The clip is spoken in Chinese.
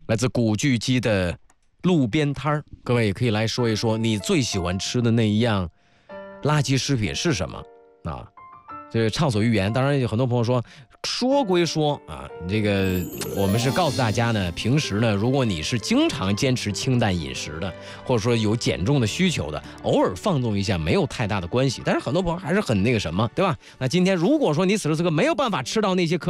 来自古巨基的路边摊儿，各位也可以来说一说你最喜欢吃的那一样垃圾食品是什么啊？这个畅所欲言。当然有很多朋友说归说啊，这个我们是告诉大家呢，平时呢，如果你是经常坚持清淡饮食的，或者说有减重的需求的，偶尔放纵一下没有太大的关系。但是很多朋友还是很那个什么，对吧？那今天如果说你此时此刻没有办法吃到那些